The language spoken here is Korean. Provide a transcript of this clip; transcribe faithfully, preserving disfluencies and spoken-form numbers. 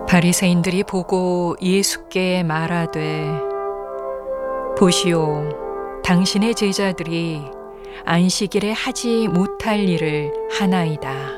바리새인들이 보고 예수께 말하되 보시오, 당신의 제자들이 안식일에 하지 못할 일을 하나이다.